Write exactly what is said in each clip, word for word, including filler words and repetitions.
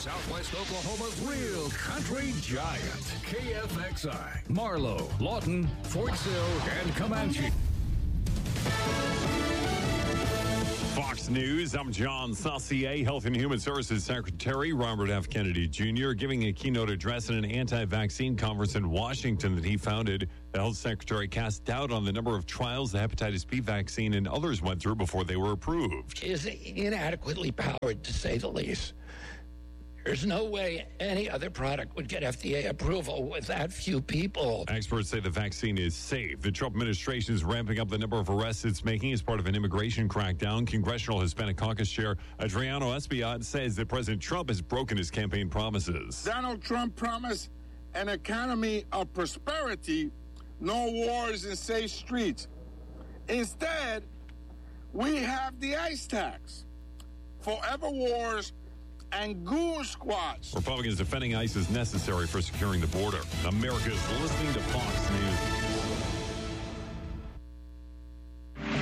Southwest Oklahoma's real country giant. K F X I, Marlow, Lawton, Fort Sill, and Comanche. Fox News, I'm John Saucier. Health and Human Services Secretary Robert F. Kennedy Junior giving a keynote address at an anti-vaccine conference in Washington that he founded. The health secretary cast doubt on the number of trials the hepatitis B vaccine and others went through before they were approved. Is inadequately powered, to say the least. There's no way any other product would get F D A approval with that few people. Experts say the vaccine is safe. The Trump administration is ramping up the number of arrests it's making as part of an immigration crackdown. Congressional Hispanic Caucus Chair Adriano Espaillat says that President Trump has broken his campaign promises. Donald Trump promised an economy of prosperity, no wars and safe streets. Instead, we have the ICE tax, forever wars, and goon squads. Republicans defending ICE is necessary for securing the border. America's listening to Fox News.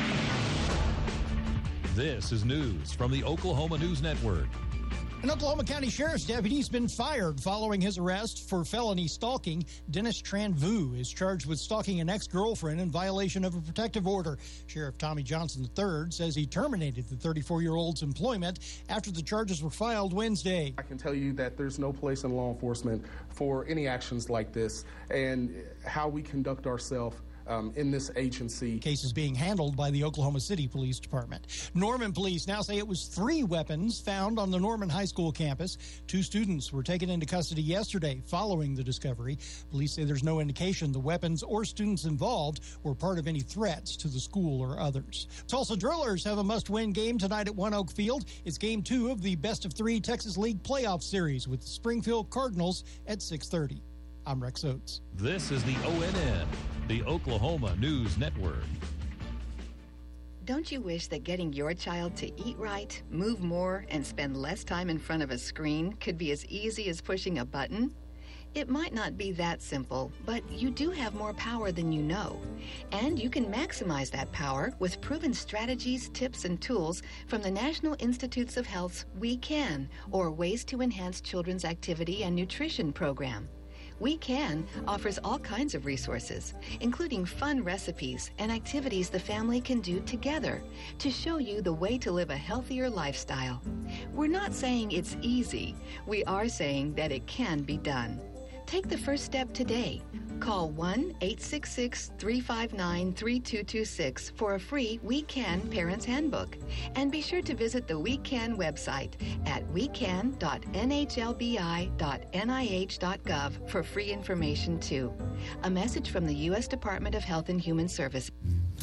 This is news from the Oklahoma News Network. An Oklahoma County Sheriff's deputy has been fired following his arrest for felony stalking. Dennis Tranvu is charged with stalking an ex-girlfriend in violation of a protective order. Sheriff Tommy Johnson the third says he terminated the thirty-four-year-old's employment after the charges were filed Wednesday. I can tell you that there's no place in law enforcement for any actions like this, and how we conduct ourselves Um, in this agency. Case is being handled by the Oklahoma City Police Department. Norman police now say it was three weapons found on the Norman High School campus. Two students were taken into custody yesterday following the discovery. Police say there's no indication the weapons or students involved were part of any threats to the school or others. Tulsa Drillers have a must-win game tonight at One Oak Field. It's game two of the best of three Texas League playoff series with the Springfield Cardinals at six thirty. I'm Rex Oates. This is the O N N, the Oklahoma News Network. Don't you wish that getting your child to eat right, move more, and spend less time in front of a screen could be as easy as pushing a button? It might not be that simple, but you do have more power than you know. And you can maximize that power with proven strategies, tips, and tools from the National Institutes of Health's We Can, or Ways to Enhance Children's Activity and Nutrition program. We Can offers all kinds of resources, including fun recipes and activities the family can do together to show you the way to live a healthier lifestyle. We're not saying it's easy. We are saying that it can be done. Take the first step today. Call one eight six six, three five nine, three two two six for a free We Can Parents Handbook. And be sure to visit the We Can website at we can dot n h l b i dot n i h dot gov for free information too. A message from the U S Department of Health and Human Services.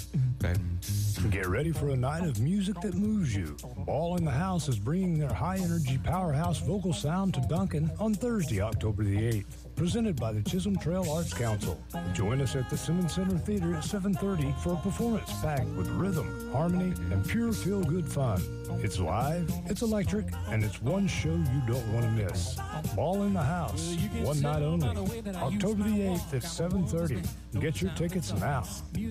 Get ready for a night of music that moves you. Ball in the House is bringing their high-energy powerhouse vocal sound to Duncan on Thursday, October the eighth. Presented by the Chisholm Trail Arts Council. Join us at the Simmons Center Theater at seven thirty for a performance packed with rhythm, harmony, and pure feel-good fun. It's live, it's electric, and it's one show you don't want to miss. Ball in the House, one night only. October the eighth at seven thirty. Get your tickets now.